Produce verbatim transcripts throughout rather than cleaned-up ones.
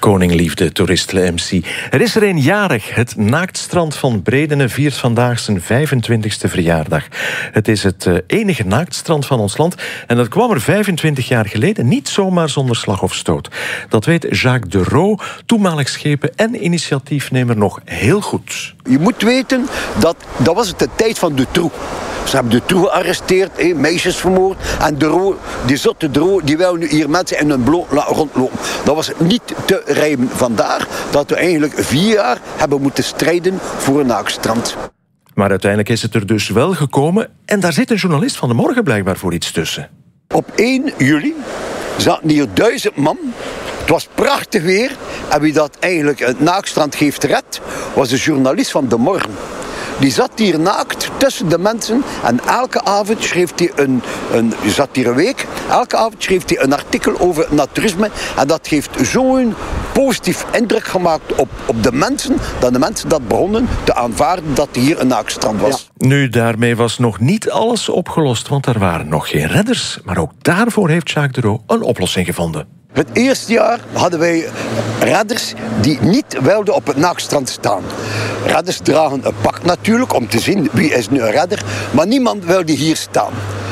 Koningliefde, toeristle M C. Er is er een jarig. Het Naaktstrand van Bredene viert vandaag zijn vijfentwintigste verjaardag. Het is het enige naaktstrand van ons land. En dat kwam er vijfentwintig jaar geleden niet zomaar zonder slag of stoot. Dat weet Jacques Deraux, toenmalig schepen en initiatiefnemer, nog heel goed. Je moet weten, dat, dat was het de tijd van Dutroux. Ze hebben Dutroux gearresteerd, hé, meisjes vermoord. En Deraux, die zotte Deraux, die wil nu hier mensen in hun bloot rondlopen. Dat was niet te rijmen. Vandaar dat we eigenlijk vier jaar hebben moeten strijden voor een naaktstrand. Maar uiteindelijk is het er dus wel gekomen. En daar zit een journalist van de Morgen blijkbaar voor iets tussen. Op één juli zaten hier duizend man. Het was prachtig weer. En wie dat eigenlijk het naaktstrand heeft gered, was de journalist van de Morgen. Die zat hier naakt tussen de mensen en elke avond schreef hij een, een je zat hier een week, elke avond schreef hij een artikel over naturisme en dat heeft zo'n positief indruk gemaakt op, op de mensen, dat de mensen dat begonnen te aanvaarden dat hier een naaktstrand was. Ja. Nu, daarmee was nog niet alles opgelost, want er waren nog geen redders. Maar ook daarvoor heeft Jacques Deraux een oplossing gevonden. Het eerste jaar hadden wij redders die niet wilden op het naaktstrand staan. Redders dragen een pak natuurlijk om te zien wie is nu een redder, maar niemand wilde hier staan.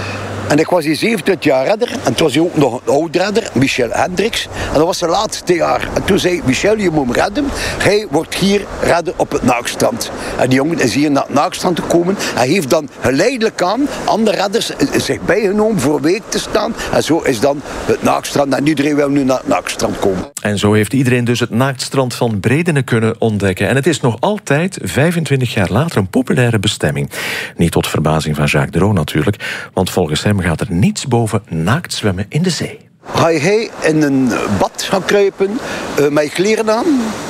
En ik was hier zevenentwintig jaar redder en toen was hij ook nog een oud redder, Michel Hendricks. En dat was zijn laatste jaar. En toen zei Michel, je moet hem redden. Hij wordt hier redder op het naaktstrand. En die jongen is hier naar het naaktstrand gekomen. Hij heeft dan geleidelijk aan andere redders zich bijgenomen voor een week te staan. En zo is dan het naaktstrand. En iedereen wil nu naar het naaktstrand komen. En zo heeft iedereen dus het naaktstrand van Bredene kunnen ontdekken. En het is nog altijd, vijfentwintig jaar later, een populaire bestemming. Niet tot verbazing van Jacques Deraux natuurlijk, want volgens hem gaat er niets boven naakt zwemmen in de zee. Ga je in een bad gaan kruipen uh, met je kleren aan?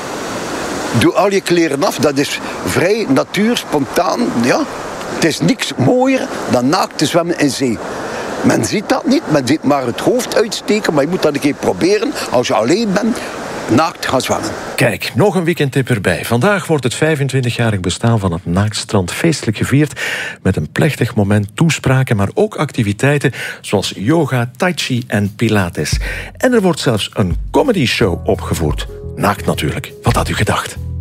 Doe al je kleren af, dat is vrij natuur, spontaan. Ja. Het is niks mooier dan naakt te zwemmen in zee. Men ziet dat niet, men ziet maar het hoofd uitsteken, maar je moet dat een keer proberen als je alleen bent. Naakt gaan zwemmen. Kijk, nog een weekendtip erbij. Vandaag wordt het vijfentwintigjarig bestaan van het Naaktstrand feestelijk gevierd met een plechtig moment, toespraken, maar ook activiteiten zoals yoga, tai chi en pilates. En er wordt zelfs een comedy show opgevoerd. Naakt natuurlijk. Wat had u gedacht?